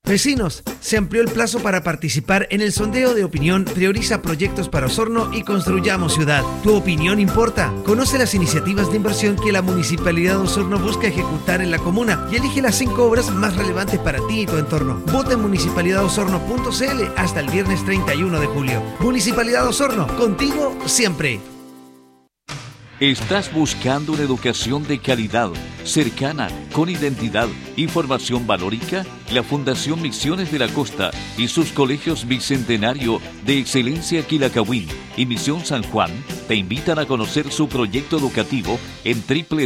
Vecinos, se amplió el plazo para participar en el sondeo de opinión Prioriza Proyectos para Osorno y Construyamos Ciudad. ¿Tu opinión importa? Conoce las iniciativas de inversión que la Municipalidad de Osorno busca ejecutar en la comuna y elige las 5 obras más relevantes para ti y tu entorno. Vota en municipalidadosorno.cl hasta el viernes 31 de julio. Municipalidad de Osorno, contigo siempre. ¿Estás buscando una educación de calidad, cercana, con identidad y formación valórica? La Fundación Misiones de la Costa y sus colegios Bicentenario de Excelencia Quilacahuín y Misión San Juan te invitan a conocer su proyecto educativo en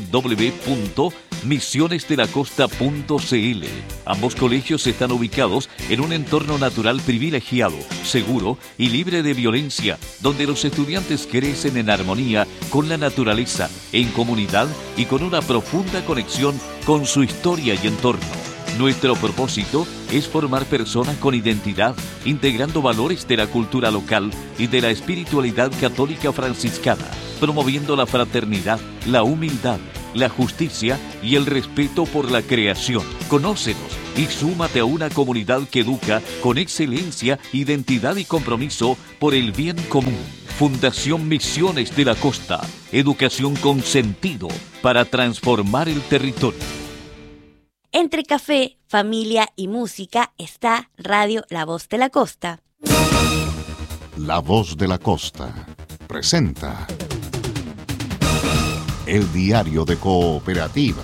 www.misionesdelacosta.cl. Ambos colegios están ubicados en un entorno natural privilegiado, seguro y libre de violencia, donde los estudiantes crecen en armonía con la naturaleza, en comunidad y con una profunda conexión con su historia y entorno. Nuestro propósito es formar personas con identidad, integrando valores de la cultura local y de la espiritualidad católica franciscana, promoviendo la fraternidad, la humildad, la justicia y el respeto por la creación. Conócenos y súmate a una comunidad que educa con excelencia, identidad y compromiso por el bien común. Fundación Misiones de la Costa. Educación con sentido para transformar el territorio. Entre café, familia y música está Radio La Voz de la Costa. La Voz de la Costa presenta el diario de Cooperativa.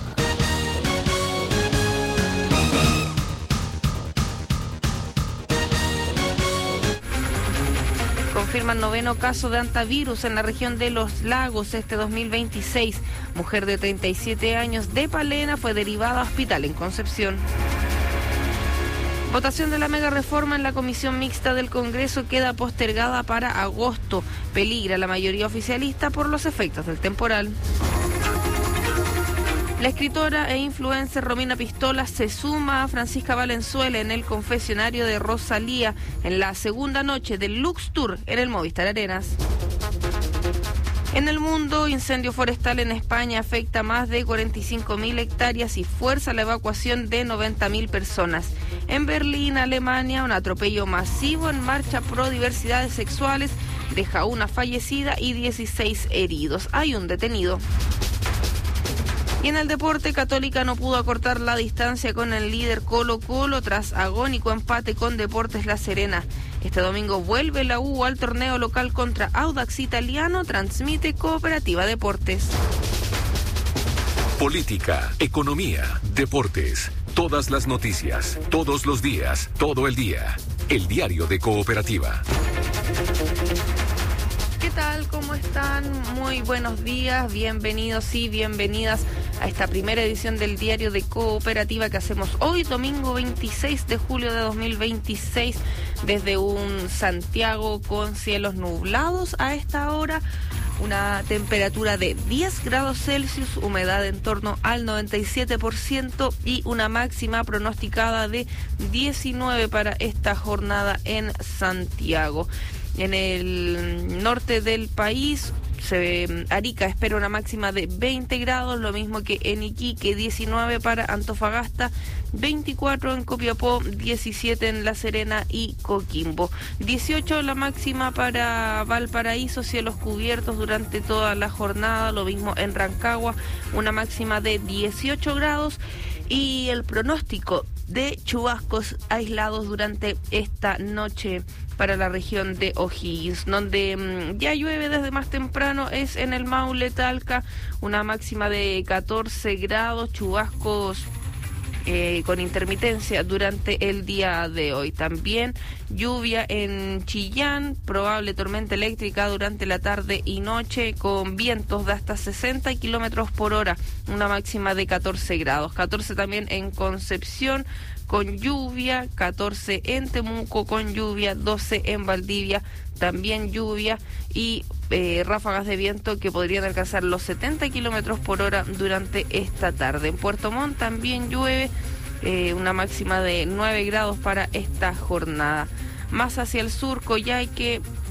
Confirman 9º caso de hantavirus en la región de Los Lagos este 2026. Mujer de 37 años de Palena fue derivada a hospital en Concepción. Votación de la mega reforma en la Comisión Mixta del Congreso queda postergada para agosto. Peligra la mayoría oficialista por los efectos del temporal. La escritora e influencer Romina Pistola se suma a Francisca Valenzuela en el confesionario de Rosalía en la segunda noche del Lux Tour en el Movistar Arenas. En el mundo, incendio forestal en España afecta más de 45.000 hectáreas y fuerza la evacuación de 90.000 personas. En Berlín, Alemania, un atropello masivo en marcha pro diversidades sexuales deja una fallecida y 16 heridos. Hay un detenido. Y en el deporte, Católica no pudo acortar la distancia con el líder Colo-Colo tras agónico empate con Deportes La Serena. Este domingo vuelve la U al torneo local contra Audax Italiano, transmite Cooperativa Deportes. Política, economía, deportes, todas las noticias, todos los días, todo el día. El diario de Cooperativa. ¿Qué tal? ¿Cómo están? Muy buenos días, bienvenidos y bienvenidas a esta primera edición del diario de Cooperativa que hacemos hoy, domingo 26 de julio de 2026, desde un Santiago con cielos nublados a esta hora, una temperatura de 10 grados Celsius, humedad en torno al 97% y una máxima pronosticada de 19 para esta jornada en Santiago. En el norte del país, Arica espera una máxima de 20 grados, lo mismo que en Iquique, 19 para Antofagasta, 24 en Copiapó, 17 en La Serena y Coquimbo, 18 la máxima para Valparaíso, cielos cubiertos durante toda la jornada, lo mismo en Rancagua, una máxima de 18 grados y el pronóstico de chubascos aislados durante esta noche para la región de O'Higgins, donde ya llueve desde más temprano, es en el Maule, Talca, una máxima de 14 grados, chubascos con intermitencia durante el día de hoy. También lluvia en Chillán, probable tormenta eléctrica durante la tarde y noche con vientos de hasta 60 kilómetros por hora, una máxima de 14 grados. 14 también en Concepción con lluvia, 14 en Temuco con lluvia, 12 en Valdivia también lluvia y ráfagas de viento que podrían alcanzar los 70 kilómetros por hora durante esta tarde. En Puerto Montt también llueve, una máxima de 9 grados para esta jornada. Más hacia el sur, Coyhaique,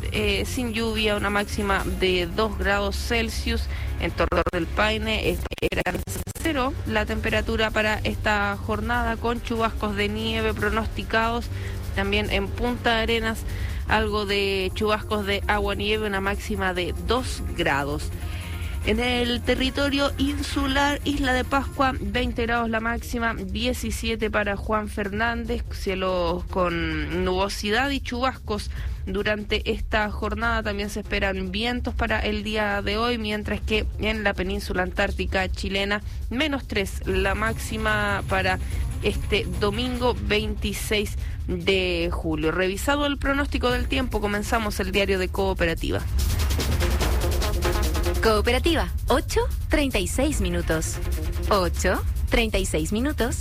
sin lluvia, una máxima de 2 grados Celsius. En Torre del Paine era 0 la temperatura para esta jornada, con chubascos de nieve pronosticados. También en Punta Arenas algo de chubascos de agua-nieve, una máxima de 2 grados. En el territorio insular, Isla de Pascua, 20 grados la máxima, 17 para Juan Fernández, cielos con nubosidad y chubascos. Durante esta jornada también se esperan vientos para el día de hoy, mientras que en la península antártica chilena, -3 la máxima para este domingo 26 de julio. Revisado el pronóstico del tiempo, comenzamos el diario de Cooperativa. Cooperativa, 8:36 minutos. 8:36 minutos.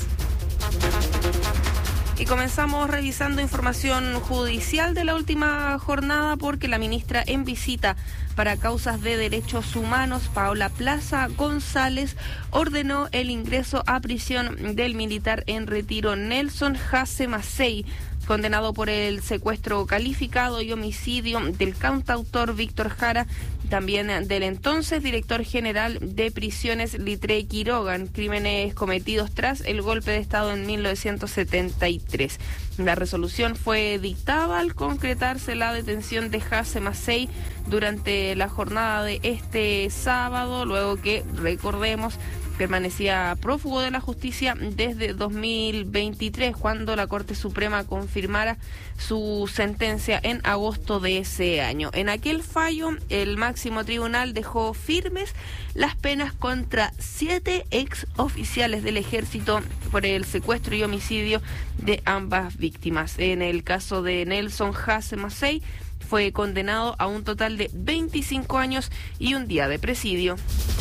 Y comenzamos revisando información judicial de la última jornada, porque la ministra en visita para causas de derechos humanos, Paola Plaza González, ordenó el ingreso a prisión del militar en retiro Nelson Jase Macei, condenado por el secuestro calificado y homicidio del cantautor Víctor Jara, también del entonces director general de prisiones Litré Quiroga, crímenes cometidos tras el golpe de Estado en 1973. La resolución fue dictada al concretarse la detención de Jase Macei durante la jornada de este sábado, luego que, recordemos, permanecía prófugo de la justicia desde 2023, cuando la Corte Suprema confirmara su sentencia en agosto de ese año. En aquel fallo, el máximo tribunal dejó firmes las penas contra 7 ex oficiales del ejército por el secuestro y homicidio de ambas víctimas. En el caso de Nelson Jase Macei, fue condenado a un total de 25 años y un día de presidio.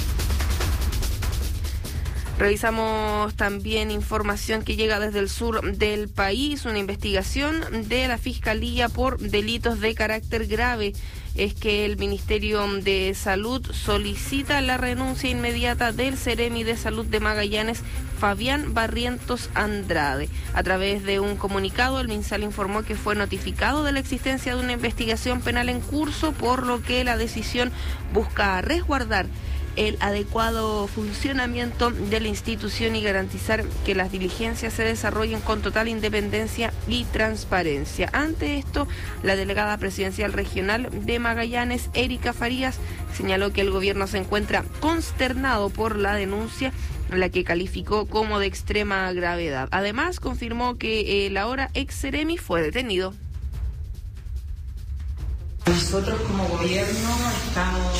Revisamos también información que llega desde el sur del país, una investigación de la Fiscalía por delitos de carácter grave. Es que el Ministerio de Salud solicita la renuncia inmediata del Seremi de Salud de Magallanes, Fabián Barrientos Andrade. A través de un comunicado, el MinSal informó que fue notificado de la existencia de una investigación penal en curso, por lo que la decisión busca resguardar el adecuado funcionamiento de la institución y garantizar que las diligencias se desarrollen con total independencia y transparencia. Ante esto, la delegada presidencial regional de Magallanes, Erika Farías, señaló que el gobierno se encuentra consternado por la denuncia, la que calificó como de extrema gravedad. Además, confirmó que el ahora ex Seremi fue detenido. Nosotros como gobierno estamos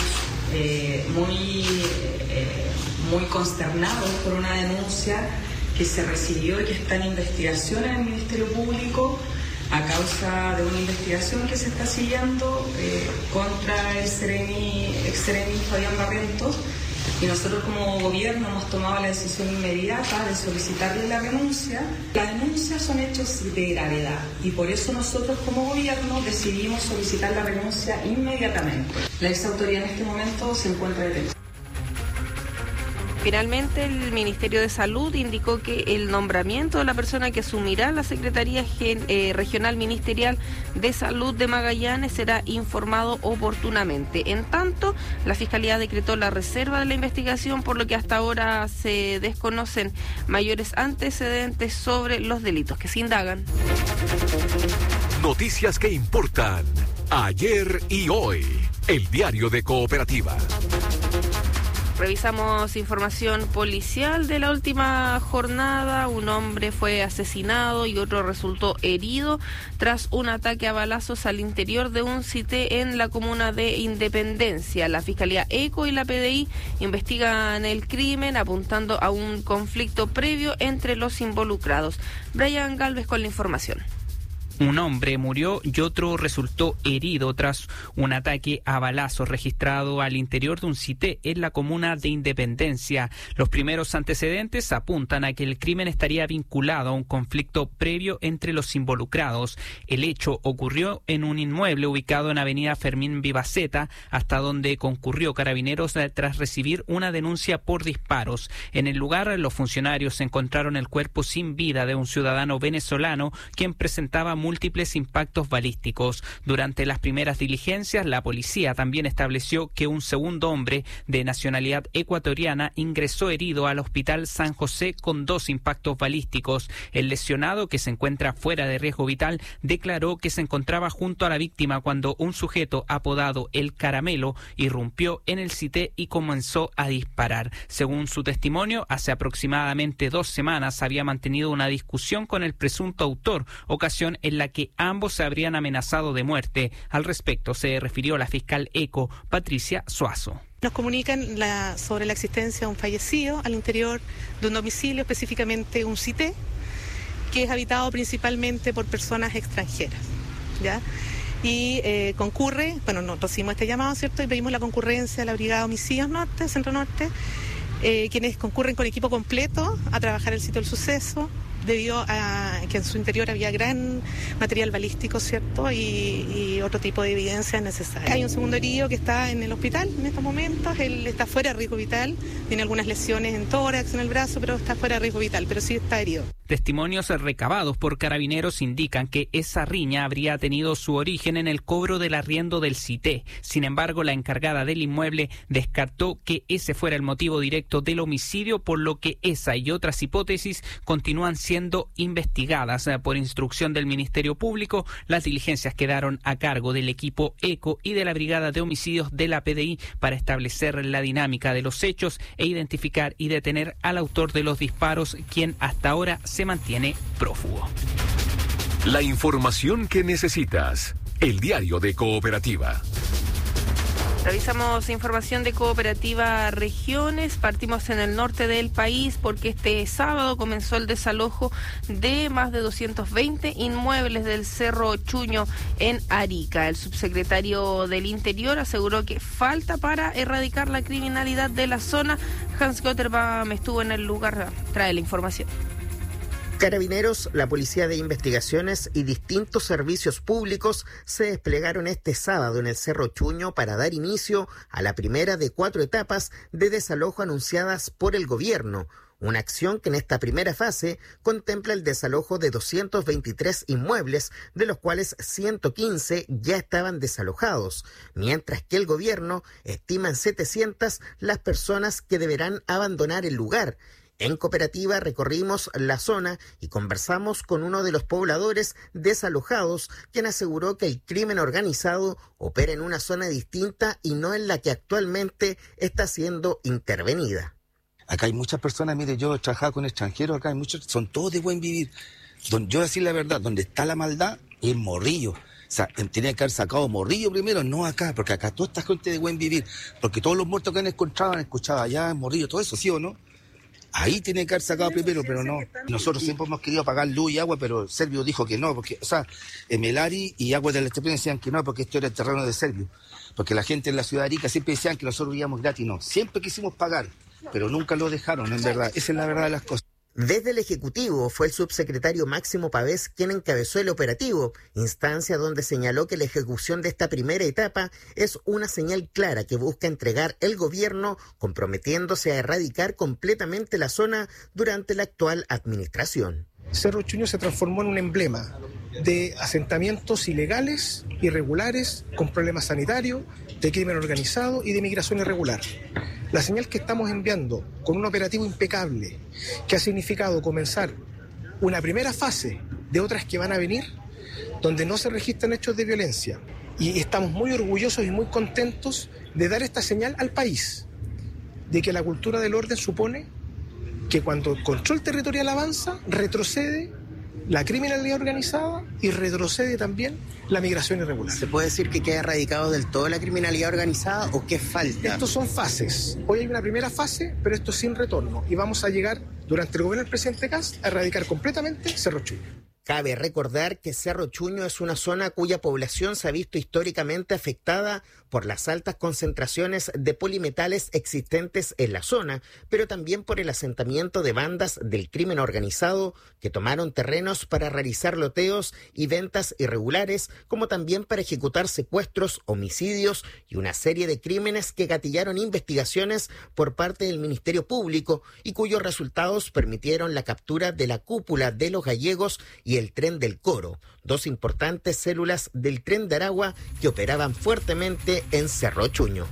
muy consternados por una denuncia que se recibió y que está en investigación en el Ministerio Público a causa de una investigación que se está siguiendo contra el ex Seremi Fabián Barrientos, y nosotros como gobierno hemos tomado la decisión inmediata de solicitarle la renuncia. Las denuncias son hechos de gravedad y por eso nosotros como gobierno decidimos solicitar la renuncia inmediatamente. La exautoría en este momento se encuentra detenida. Finalmente, el Ministerio de Salud indicó que el nombramiento de la persona que asumirá la Secretaría Regional Ministerial de Salud de Magallanes será informado oportunamente. En tanto, la Fiscalía decretó la reserva de la investigación, por lo que hasta ahora se desconocen mayores antecedentes sobre los delitos que se indagan. Noticias que importan ayer y hoy. El diario de Cooperativa. Revisamos información policial de la última jornada. Un hombre fue asesinado y otro resultó herido tras un ataque a balazos al interior de un CITE en la comuna de Independencia. La Fiscalía ECO y la PDI investigan el crimen, apuntando a un conflicto previo entre los involucrados. Brian Galvez con la información. Un hombre murió y otro resultó herido tras un ataque a balazos registrado al interior de un CITE en la comuna de Independencia. Los primeros antecedentes apuntan a que el crimen estaría vinculado a un conflicto previo entre los involucrados. El hecho ocurrió en un inmueble ubicado en Avenida Fermín Vivaceta, hasta donde concurrió Carabineros tras recibir una denuncia por disparos. En el lugar, los funcionarios encontraron el cuerpo sin vida de un ciudadano venezolano quien presentaba múltiples impactos balísticos. Durante las primeras diligencias, la policía también estableció que un segundo hombre de nacionalidad ecuatoriana ingresó herido al Hospital San José con 2 impactos balísticos. El lesionado, que se encuentra fuera de riesgo vital, declaró que se encontraba junto a la víctima cuando un sujeto apodado El Caramelo irrumpió en el CITE y comenzó a disparar. Según su testimonio, hace aproximadamente 2 semanas había mantenido una discusión con el presunto autor, ocasión en la que ambos se habrían amenazado de muerte. Al respecto se refirió la fiscal ECO, Patricia Suazo. Nos comunican sobre la existencia de un fallecido al interior de un domicilio, específicamente un CITE, que es habitado principalmente por personas extranjeras, ¿ya? Y nosotros hicimos este llamado, ¿cierto? Y pedimos la concurrencia de la Brigada Homicidios Norte, Centro Norte, quienes concurren con equipo completo a trabajar el sitio del suceso, debido a que en su interior había gran material balístico, ¿cierto? Y otro tipo de evidencia necesaria. Hay un segundo herido que está en el hospital en estos momentos. Él está fuera de riesgo vital, tiene algunas lesiones en tórax, en el brazo, pero está fuera de riesgo vital, pero sí está herido. Testimonios recabados por Carabineros indican que esa riña habría tenido su origen en el cobro del arriendo del CITE. Sin embargo, la encargada del inmueble descartó que ese fuera el motivo directo del homicidio, por lo que esa y otras hipótesis continúan siendo investigadas. Por instrucción del Ministerio Público, las diligencias quedaron a cargo del equipo ECO y de la Brigada de Homicidios de la PDI para establecer la dinámica de los hechos e identificar y detener al autor de los disparos, quien hasta ahora se mantiene prófugo. La información que necesitas. El diario de Cooperativa. Revisamos información de Cooperativa Regiones. Partimos en el norte del país porque este sábado comenzó el desalojo de más de 220 inmuebles del Cerro Chuño en Arica. El subsecretario del Interior aseguró que falta para erradicar la criminalidad de la zona. Hans Gotterbaum estuvo en el lugar, trae la información. Carabineros, la Policía de Investigaciones y distintos servicios públicos se desplegaron este sábado en el Cerro Chuño para dar inicio a la primera de 4 etapas de desalojo anunciadas por el gobierno. Una acción que en esta primera fase contempla el desalojo de 223 inmuebles, de los cuales 115 ya estaban desalojados, mientras que el gobierno estima en 700 las personas que deberán abandonar el lugar. En Cooperativa recorrimos la zona y conversamos con uno de los pobladores desalojados, quien aseguró que el crimen organizado opera en una zona distinta y no en la que actualmente está siendo intervenida. Acá hay muchas personas, mire, yo he trabajado con extranjeros, acá hay muchos, son todos de buen vivir. Yo voy a decir la verdad, donde está la maldad es Morrillo. O sea, tenía que haber sacado Morrillo primero, no acá, porque acá toda esta gente de buen vivir, porque todos los muertos que han escuchado allá en Morrillo, todo eso, ¿sí o no? Ahí tiene que haber sacado primero, pero no. Nosotros siempre hemos querido pagar luz y agua, pero Servio dijo que no, porque, o sea, Melari y Agua de la Estepona decían que no, porque esto era el terreno de Servio. Porque la gente en la ciudad de Arica siempre decían que nosotros íbamos gratis, no. Siempre quisimos pagar, pero nunca lo dejaron, en verdad. Esa es la verdad de las cosas. Desde el Ejecutivo fue el subsecretario Máximo Pavés quien encabezó el operativo, instancia donde señaló que la ejecución de esta primera etapa es una señal clara que busca entregar el gobierno, comprometiéndose a erradicar completamente la zona durante la actual administración. Cerro Chuño se transformó en un emblema de asentamientos ilegales, irregulares, con problemas sanitarios, de crimen organizado y de migración irregular. La señal que estamos enviando con un operativo impecable, que ha significado comenzar una primera fase de otras que van a venir, donde no se registran hechos de violencia. Y estamos muy orgullosos y muy contentos de dar esta señal al país, de que la cultura del orden supone que cuando el control territorial avanza, retrocede la criminalidad organizada y retrocede también la migración irregular. ¿Se puede decir que queda erradicado del todo la criminalidad organizada o qué falta? Estos son fases. Hoy hay una primera fase, pero esto es sin retorno. Y vamos a llegar, durante el gobierno del presidente Kast, a erradicar completamente Cerro Chuño. Cabe recordar que Cerro Chuño es una zona cuya población se ha visto históricamente afectada por las altas concentraciones de polimetales existentes en la zona, pero también por el asentamiento de bandas del crimen organizado que tomaron terrenos para realizar loteos y ventas irregulares, como también para ejecutar secuestros, homicidios y una serie de crímenes que gatillaron investigaciones por parte del Ministerio Público y cuyos resultados permitieron la captura de la cúpula de los gallegos y y el Tren del Coro, dos importantes células del Tren de Aragua que operaban fuertemente en Cerro Chuño.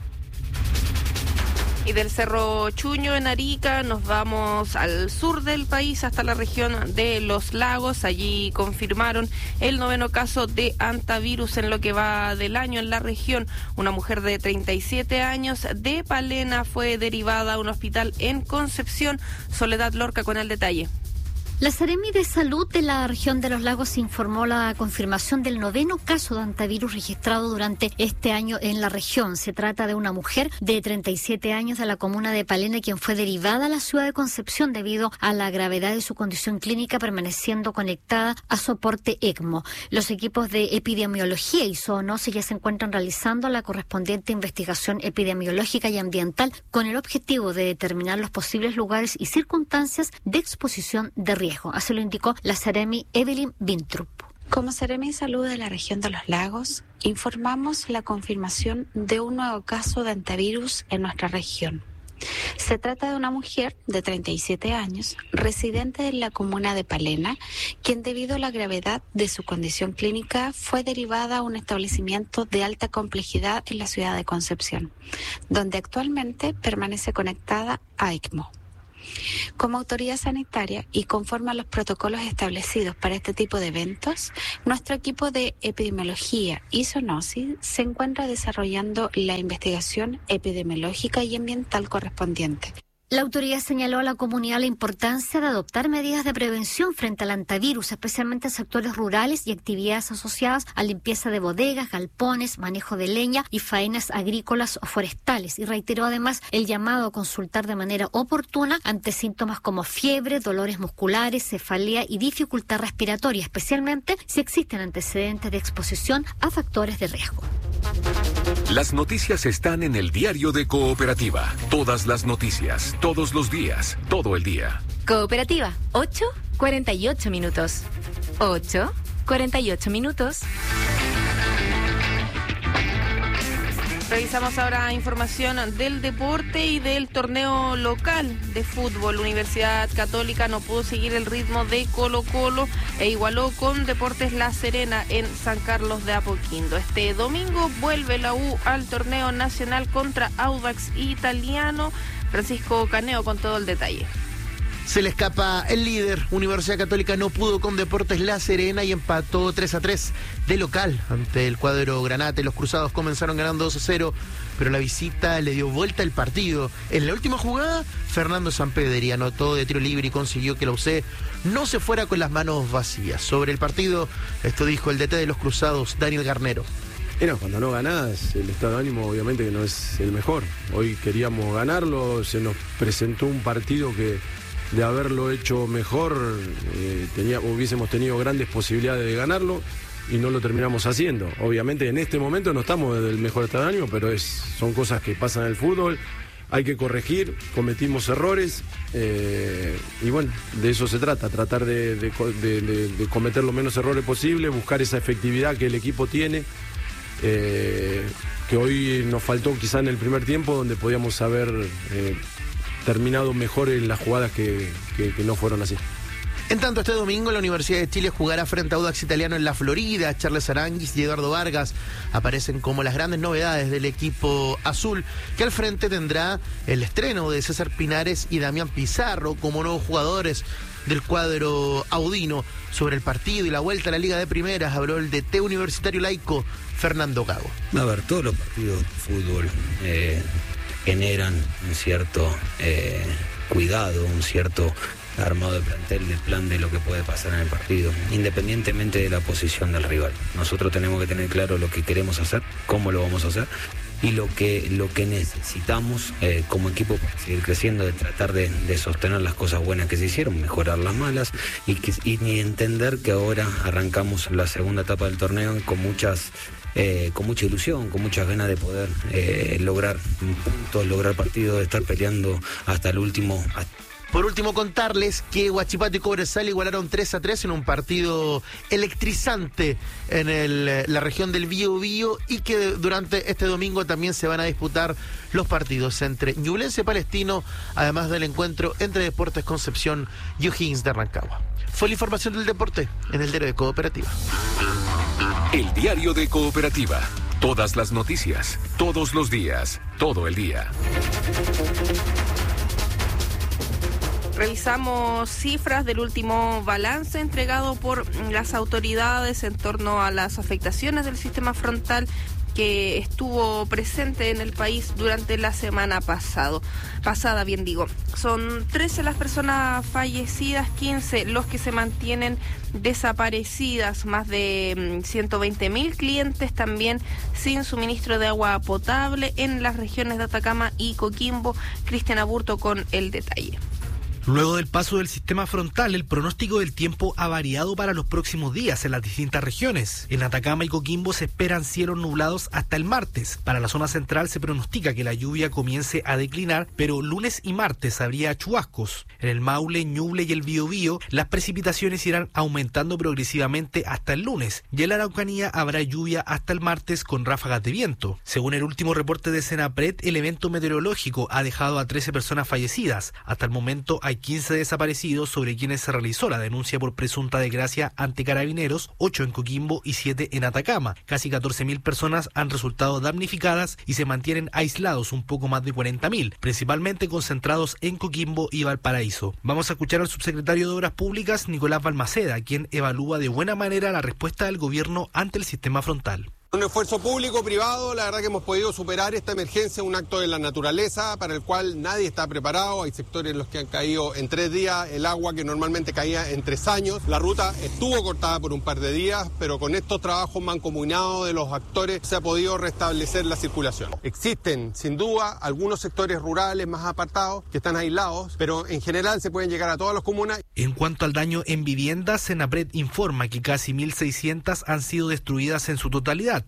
Y del Cerro Chuño en Arica nos vamos al sur del país hasta la región de Los Lagos. Allí confirmaron el 9º caso de hantavirus en lo que va del año en la región. Una mujer de 37 años de Palena fue derivada a un hospital en Concepción. Soledad Lorca con el detalle. La Seremi de Salud de la región de Los Lagos informó la confirmación del 9º caso de hantavirus registrado durante este año en la región. Se trata de una mujer de 37 años de la comuna de Palena, quien fue derivada a la ciudad de Concepción debido a la gravedad de su condición clínica, permaneciendo conectada a soporte ECMO. Los equipos de epidemiología y zoonosis ya se encuentran realizando la correspondiente investigación epidemiológica y ambiental con el objetivo de determinar los posibles lugares y circunstancias de exposición de riesgo. Así lo indicó la Seremi Evelyn Bintrup. Como Seremi de Salud de la región de Los Lagos, informamos la confirmación de un nuevo caso de hantavirus en nuestra región. Se trata de una mujer de 37 años, residente en la comuna de Palena, quien debido a la gravedad de su condición clínica fue derivada a un establecimiento de alta complejidad en la ciudad de Concepción, donde actualmente permanece conectada a ECMO. Como autoridad sanitaria y conforme a los protocolos establecidos para este tipo de eventos, nuestro equipo de epidemiología y zoonosis se encuentra desarrollando la investigación epidemiológica y ambiental correspondiente. La autoridad señaló a la comunidad la importancia de adoptar medidas de prevención frente al hantavirus, especialmente en sectores rurales y actividades asociadas a limpieza de bodegas, galpones, manejo de leña y faenas agrícolas o forestales. Y reiteró además el llamado a consultar de manera oportuna ante síntomas como fiebre, dolores musculares, cefalea y dificultad respiratoria, especialmente si existen antecedentes de exposición a factores de riesgo. Las noticias están en el Diario de Cooperativa. Todas las noticias, todos los días, todo el día. Cooperativa, 8:48 minutos. 8:48 minutos. Revisamos ahora información del deporte y del torneo local de fútbol. Universidad Católica no pudo seguir el ritmo de Colo-Colo e igualó con Deportes La Serena en San Carlos de Apoquindo. Este domingo vuelve la U al torneo nacional contra Audax Italiano. Francisco Caneo con todo el detalle. Se le escapa el líder. Universidad Católica no pudo con Deportes La Serena y empató 3-3 de local ante el cuadro Granate. Los cruzados comenzaron ganando 2-0, pero la visita le dio vuelta al partido. En la última jugada, Fernando Sampedri anotó de tiro libre y consiguió que la UC no se fuera con las manos vacías. Sobre el partido, esto dijo el DT de los cruzados, Daniel Garnero. Cuando no ganás, el estado de ánimo obviamente que no es el mejor. Hoy queríamos ganarlo, se nos presentó un partido que de haberlo hecho mejor, hubiésemos tenido grandes posibilidades de ganarlo y no lo terminamos haciendo. Obviamente en este momento no estamos del mejor estado de ánimo, pero son cosas que pasan en el fútbol, hay que corregir, cometimos errores y bueno, de eso se trata, tratar de cometer los menos errores posible, buscar esa efectividad que el equipo tiene, que hoy nos faltó quizá en el primer tiempo, donde podíamos haber terminado mejor en las jugadas que no fueron así. En tanto, este domingo la Universidad de Chile jugará frente a Audax Italiano en la Florida. Charles Aranguis y Eduardo Vargas aparecen como las grandes novedades del equipo azul, que al frente tendrá el estreno de César Pinares y Damián Pizarro como nuevos jugadores del cuadro audino. Sobre el partido y la vuelta a la Liga de Primeras habló el DT Universitario Laico, Fernando Gago. A ver, todos los partidos de fútbol generan un cierto cuidado, un cierto armado de plantel, de plan de lo que puede pasar en el partido, independientemente de la posición del rival. Nosotros tenemos que tener claro lo que queremos hacer, cómo lo vamos a hacer y lo que necesitamos como equipo para seguir creciendo, de tratar de sostener las cosas buenas que se hicieron, mejorar las malas y entender que ahora arrancamos la segunda etapa del torneo con mucha ilusión, con muchas ganas de poder lograr puntos, lograr partidos, de estar peleando hasta el último Por último, contarles que Huachipato y Cobresal igualaron 3-3 en un partido electrizante en la región del Biobío y que durante este domingo también se van a disputar los partidos entre Ñublense Palestino, además del encuentro entre Deportes Concepción y O'Higgins de Rancagua. Fue la información del deporte en el Diario de Cooperativa. El Diario de Cooperativa. Todas las noticias, todos los días, todo el día. Revisamos cifras del último balance entregado por las autoridades en torno a las afectaciones del sistema frontal que estuvo presente en el país durante la semana pasada. Son 13 las personas fallecidas, 15 los que se mantienen desaparecidas, más de 120.000 clientes también sin suministro de agua potable en las regiones de Atacama y Coquimbo. Cristian Aburto con el detalle. Luego del paso del sistema frontal, el pronóstico del tiempo ha variado para los próximos días en las distintas regiones. En Atacama y Coquimbo se esperan cielos nublados hasta el martes. Para la zona central se pronostica que la lluvia comience a declinar, pero lunes y martes habría chubascos. En el Maule, Ñuble y el Biobío, las precipitaciones irán aumentando progresivamente hasta el lunes, y en la Araucanía habrá lluvia hasta el martes con ráfagas de viento. Según el último reporte de Senapred, el evento meteorológico ha dejado a 13 personas fallecidas. Hasta el momento hay 15 desaparecidos sobre quienes se realizó la denuncia por presunta desgracia ante Carabineros, 8 en Coquimbo y 7 en Atacama. Casi 14.000 personas han resultado damnificadas y se mantienen aislados un poco más de 40.000, principalmente concentrados en Coquimbo y Valparaíso. Vamos a escuchar al subsecretario de Obras Públicas, Nicolás Balmaceda, quien evalúa de buena manera la respuesta del gobierno ante el sistema frontal. Un esfuerzo público-privado, la verdad que hemos podido superar esta emergencia, un acto de la naturaleza para el cual nadie está preparado. Hay sectores en los que han caído en 3 días el agua que normalmente caía en 3 años. La ruta estuvo cortada por un par de días, pero con estos trabajos mancomunados de los actores se ha podido restablecer la circulación. Existen, sin duda, algunos sectores rurales más apartados que están aislados, pero en general se pueden llegar a todas las comunas. En cuanto al daño en viviendas, Senapred informa que casi 1.600 han sido destruidas en su totalidad.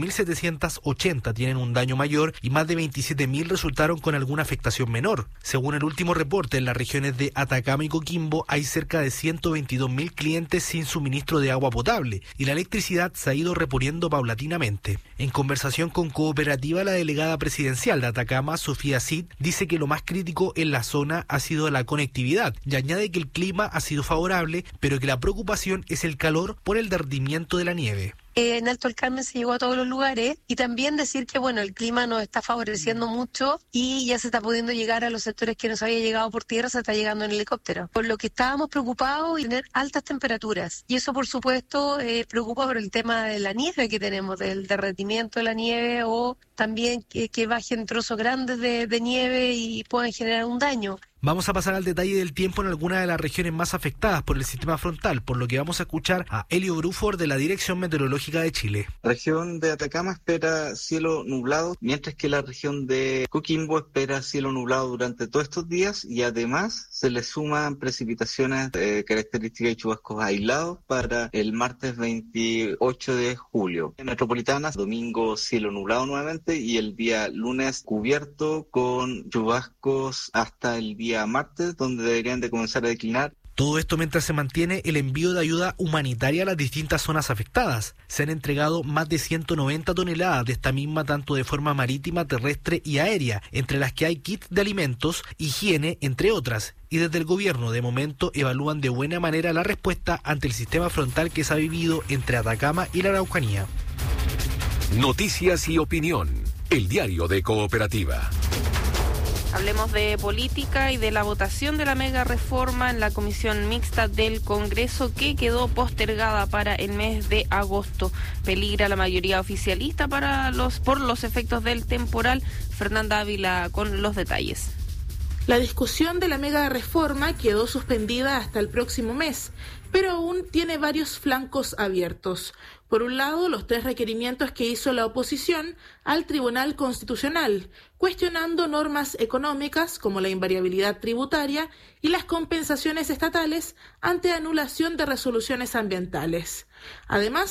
5.780 tienen un daño mayor y más de 27.000 resultaron con alguna afectación menor. Según el último reporte, en las regiones de Atacama y Coquimbo hay cerca de 122.000 clientes sin suministro de agua potable y la electricidad se ha ido reponiendo paulatinamente. En conversación con Cooperativa, la delegada presidencial de Atacama, Sofía Cid, dice que lo más crítico en la zona ha sido la conectividad y añade que el clima ha sido favorable, pero que la preocupación es el calor por el derretimiento de la nieve. En Alto del Carmen se llegó a todos los lugares y también decir que el clima nos está favoreciendo mucho y ya se está pudiendo llegar a los sectores que no se había llegado por tierra, se está llegando en helicóptero. Por lo que estábamos preocupados y tener altas temperaturas y eso por supuesto preocupa por el tema de la nieve que tenemos, del derretimiento de la nieve o también que bajen trozos grandes de nieve y puedan generar un daño. Vamos a pasar al detalle del tiempo en algunas de las regiones más afectadas por el sistema frontal, por lo que vamos a escuchar a Elio Bruford de la Dirección Meteorológica de Chile. La región de Atacama espera cielo nublado, mientras que la región de Coquimbo espera cielo nublado durante todos estos días y además se le suman precipitaciones de características y chubascos aislados para el martes 28 de julio. En Metropolitana, domingo cielo nublado nuevamente y el día lunes cubierto con chubascos hasta el día martes, donde deberían de comenzar a declinar. Todo esto mientras se mantiene el envío de ayuda humanitaria a las distintas zonas afectadas. Se han entregado más de 190 toneladas de esta misma, tanto de forma marítima, terrestre y aérea, entre las que hay kits de alimentos, higiene, entre otras. Y desde el gobierno, de momento, evalúan de buena manera la respuesta ante el sistema frontal que se ha vivido entre Atacama y la Araucanía. Noticias y opinión. El Diario de Cooperativa. Hablemos de política y de la votación de la mega reforma en la comisión mixta del Congreso que quedó postergada para el mes de agosto. Peligra la mayoría oficialista por los efectos del temporal. Fernanda Ávila con los detalles. La discusión de la mega reforma quedó suspendida hasta el próximo mes, pero aún tiene varios flancos abiertos. Por un lado, los 3 requerimientos que hizo la oposición al Tribunal Constitucional, cuestionando normas económicas como la invariabilidad tributaria y las compensaciones estatales ante anulación de resoluciones ambientales. Además,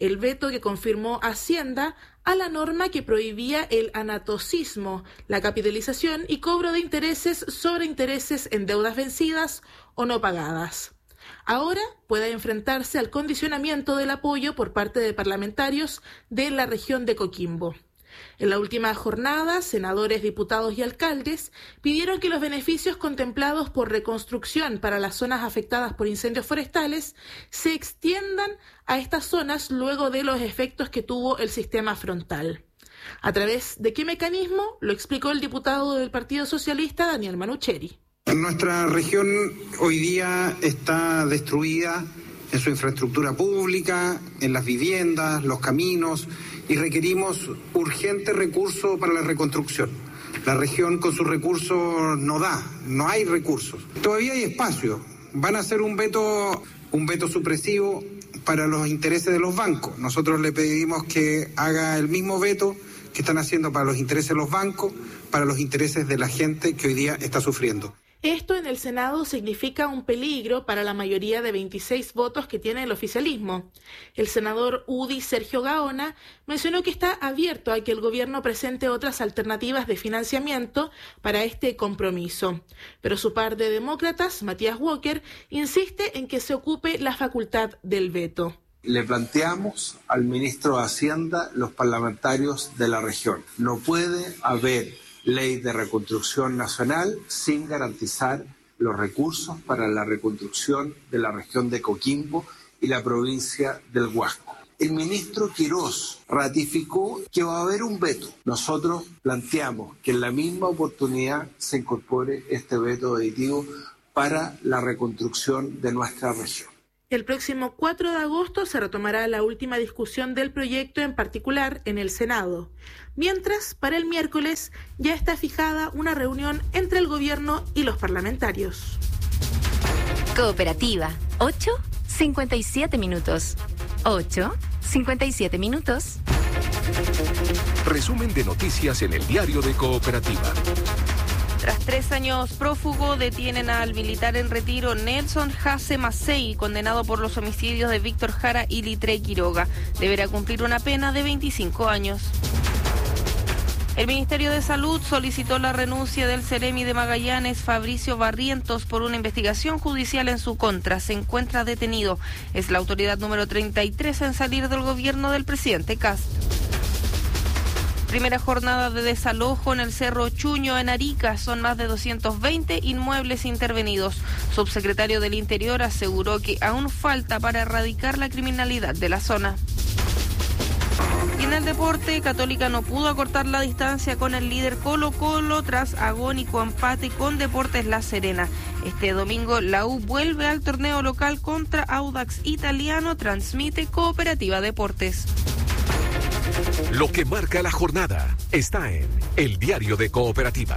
el veto que confirmó Hacienda a la norma que prohibía el anatocismo, la capitalización y cobro de intereses sobre intereses en deudas vencidas o no pagadas. Ahora puede enfrentarse al condicionamiento del apoyo por parte de parlamentarios de la región de Coquimbo. En la última jornada, senadores, diputados y alcaldes pidieron que los beneficios contemplados por reconstrucción para las zonas afectadas por incendios forestales se extiendan a estas zonas luego de los efectos que tuvo el sistema frontal. ¿A través de qué mecanismo? Lo explicó el diputado del Partido Socialista, Daniel Manucheri. Nuestra región hoy día está destruida en su infraestructura pública, en las viviendas, los caminos, y requerimos urgente recursos para la reconstrucción. La región con sus recursos no hay recursos. Todavía hay espacio. Van a hacer un veto supresivo para los intereses de los bancos. Nosotros le pedimos que haga el mismo veto que están haciendo para los intereses de los bancos, para los intereses de la gente que hoy día está sufriendo. Esto en el Senado significa un peligro para la mayoría de 26 votos que tiene el oficialismo. El senador UDI Sergio Gaona mencionó que está abierto a que el gobierno presente otras alternativas de financiamiento para este compromiso. Pero su par de demócratas, Matías Walker, insiste en que se ocupe la facultad del veto. Le planteamos al ministro de Hacienda los parlamentarios de la región. No puede haber ley de reconstrucción nacional sin garantizar los recursos para la reconstrucción de la región de Coquimbo y la provincia del Huasco. El ministro Quirós ratificó que va a haber un veto. Nosotros planteamos que en la misma oportunidad se incorpore este veto aditivo para la reconstrucción de nuestra región. El próximo 4 de agosto se retomará la última discusión del proyecto en particular en el Senado. Mientras, para el miércoles ya está fijada una reunión entre el gobierno y los parlamentarios. Cooperativa, 8:57 minutos. 8:57 minutos. Resumen de noticias en el diario de Cooperativa. Tras 3 años prófugo, detienen al militar en retiro Nelson Jase Macei, condenado por los homicidios de Víctor Jara y Litre Quiroga. Deberá cumplir una pena de 25 años. El Ministerio de Salud solicitó la renuncia del Ceremi de Magallanes, Fabricio Barrientos, por una investigación judicial en su contra. Se encuentra detenido. Es la autoridad número 33 en salir del gobierno del presidente Kast. Primera jornada de desalojo en el Cerro Chuño, en Arica. Son más de 220 inmuebles intervenidos. Subsecretario del Interior aseguró que aún falta para erradicar la criminalidad de la zona. Y en el deporte, Católica no pudo acortar la distancia con el líder Colo-Colo tras agónico empate con Deportes La Serena. Este domingo la U vuelve al torneo local contra Audax Italiano. Transmite Cooperativa Deportes. Lo que marca la jornada está en el diario de Cooperativa.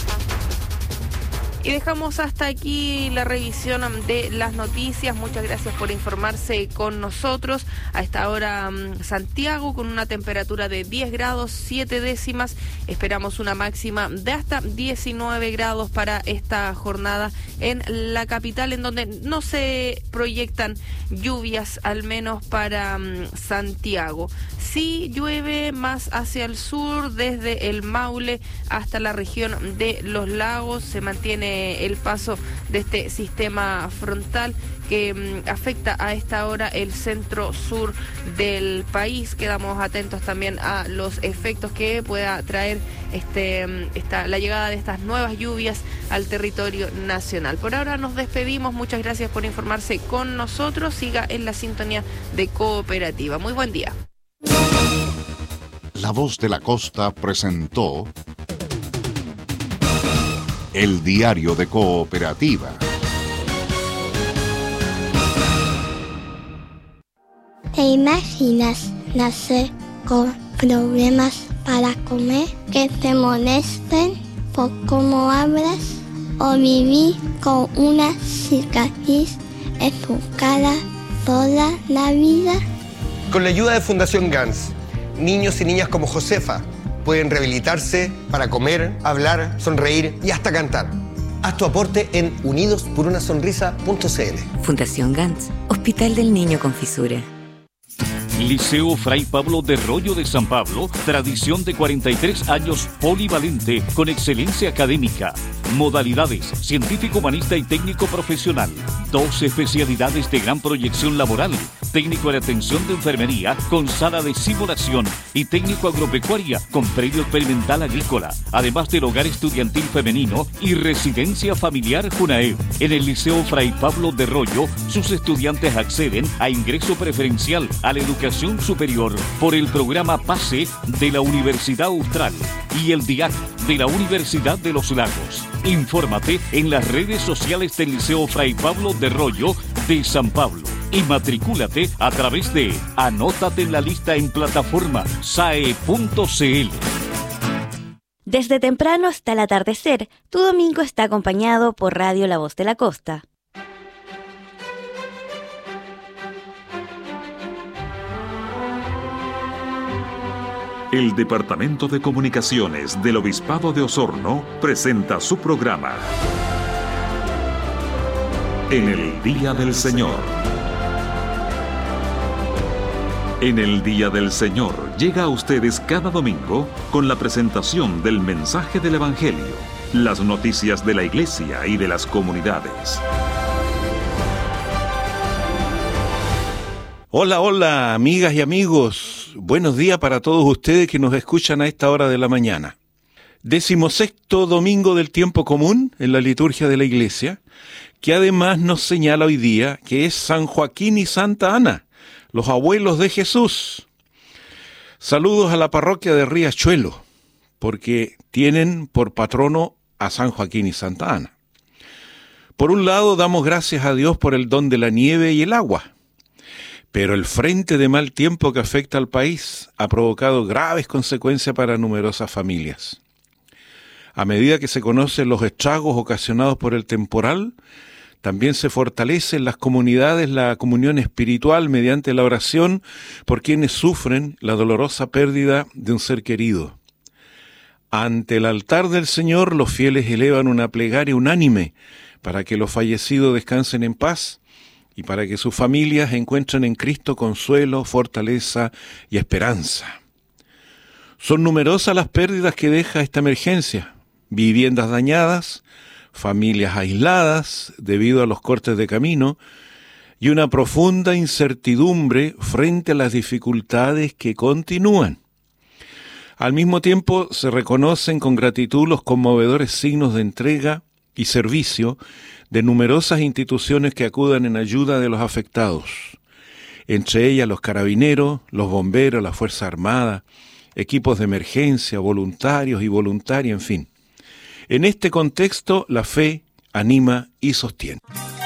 Y dejamos hasta aquí la revisión de las noticias. Muchas gracias por informarse con nosotros. A esta hora, Santiago con una temperatura de 10 grados 7 décimas. Esperamos una máxima de hasta 19 grados para esta jornada en la capital, en donde no se proyectan lluvias, al menos para Santiago. Sí llueve más hacia el sur, desde el Maule hasta la región de Los Lagos. Se mantiene el paso de este sistema frontal que afecta a esta hora el centro sur del país. Quedamos atentos también a los efectos que pueda traer la llegada de estas nuevas lluvias al territorio nacional. Por ahora nos despedimos. Muchas gracias por informarse con nosotros. Siga en la sintonía de Cooperativa. Muy buen día. La Voz de la Costa presentó el diario de Cooperativa. ¿Te imaginas nacer con problemas para comer, que te molesten por cómo hablas, o vivir con una cicatriz en tu cara toda la vida? Con la ayuda de Fundación GANS, niños y niñas como Josefa pueden rehabilitarse para comer, hablar, sonreír y hasta cantar. Haz tu aporte en unidosporunasonrisa.cl. Fundación GANS, Hospital del Niño con Fisura. Liceo Fray Pablo de Rollo de San Pablo, tradición de 43 años polivalente con excelencia académica. Modalidades: científico, humanista y técnico profesional. 2 especialidades de gran proyección laboral: técnico en atención de enfermería con sala de simulación y técnico agropecuaria con predio experimental agrícola, además del hogar estudiantil femenino y residencia familiar Junae. En el Liceo Fray Pablo de Rollo, sus estudiantes acceden a ingreso preferencial a la educación superior por el programa PASE de la Universidad Austral y el DIAC de la Universidad de los Lagos. Infórmate en las redes sociales del Liceo Fray Pablo de Rollo de San Pablo y matricúlate a través de Anótate en la lista en plataforma sae.cl. Desde temprano hasta el atardecer, tu domingo está acompañado por Radio La Voz de la Costa. El Departamento de Comunicaciones del Obispado de Osorno presenta su programa En el Día del Señor. En el Día del Señor llega a ustedes cada domingo con la presentación del mensaje del Evangelio, las noticias de la Iglesia y de las comunidades. Hola, hola, amigas y amigos. Buenos días para todos ustedes que nos escuchan a esta hora de la mañana. 16º domingo del tiempo común en la liturgia de la Iglesia, que además nos señala hoy día que es San Joaquín y Santa Ana, los abuelos de Jesús. Saludos a la parroquia de Riachuelo, porque tienen por patrono a San Joaquín y Santa Ana. Por un lado, damos gracias a Dios por el don de la nieve y el agua. Pero el frente de mal tiempo que afecta al país ha provocado graves consecuencias para numerosas familias. A medida que se conocen los estragos ocasionados por el temporal, también se fortalece en las comunidades la comunión espiritual mediante la oración por quienes sufren la dolorosa pérdida de un ser querido. Ante el altar del Señor, los fieles elevan una plegaria unánime para que los fallecidos descansen en paz y para que sus familias encuentren en Cristo consuelo, fortaleza y esperanza. Son numerosas las pérdidas que deja esta emergencia: viviendas dañadas, familias aisladas debido a los cortes de camino y una profunda incertidumbre frente a las dificultades que continúan. Al mismo tiempo, se reconocen con gratitud los conmovedores signos de entrega y servicio de numerosas instituciones que acudan en ayuda de los afectados, entre ellas los carabineros, los bomberos, la Fuerza Armada, equipos de emergencia, voluntarios y voluntarias, en fin. En este contexto, la fe anima y sostiene.